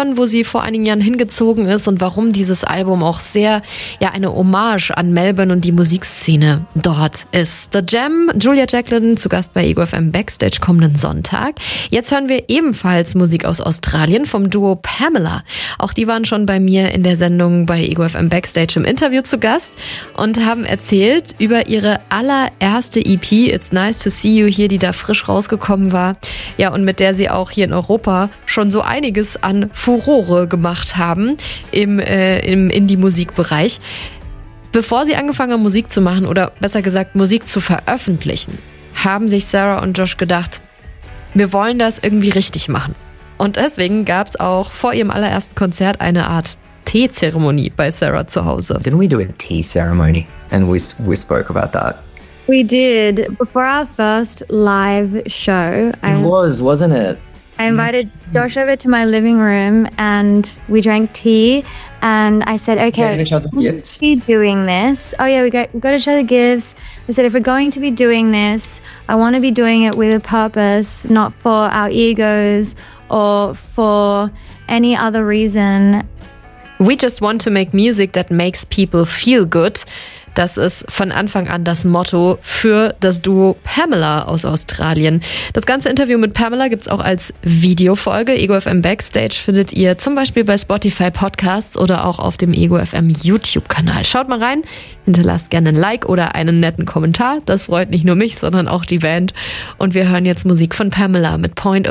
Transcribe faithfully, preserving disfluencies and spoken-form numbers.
hören, wo sie vor einigen Jahren hingezogen ist und warum dieses Album auch sehr, ja, eine Hommage an Melbourne und die Musikszene dort ist. The Jam, Julia Jacklin, zu Gast bei Ego F M Backstage kommenden Sonntag. Jetzt hören wir ebenfalls Musik aus Australien vom Duo Pamela. Auch die waren schon bei mir in der Sendung bei Ego F M Backstage im Interview zu Gast und haben erzählt über ihre allererste E P, It's Nice to See You Here, die da frisch rausgekommen war. Ja, und mit der sie auch hier in Europa schon so einiges an Furore gemacht haben im, äh, im Indie-Musikbereich. Bevor sie angefangen haben, Musik zu machen oder besser gesagt Musik zu veröffentlichen, haben sich Sarah und Josh gedacht, wir wollen das irgendwie richtig machen. Und deswegen gab es auch vor ihrem allerersten Konzert eine Art Teezeremonie bei Sarah zu Hause. Didn't we do a tea ceremony? And we we spoke about that. We did. Before our first live show, It I, was, wasn't it? I invited Josh over to my living room and we drank tea. And I said, okay, each other we're gifts. be doing this. Oh yeah, we got, we got each other gifts. I said, if we're going to be doing this, I want to be doing it with a purpose, not for our egos or for any other reason. We just want to make music that makes people feel good. Das ist von Anfang an das Motto für das Duo Pamela aus Australien. Das ganze Interview mit Pamela gibt's auch als Videofolge. Ego F M Backstage findet ihr zum Beispiel bei Spotify Podcasts oder auch auf dem Ego F M YouTube-Kanal. Schaut mal rein, hinterlasst gerne ein Like oder einen netten Kommentar. Das freut nicht nur mich, sondern auch die Band. Und wir hören jetzt Musik von Pamela mit Point of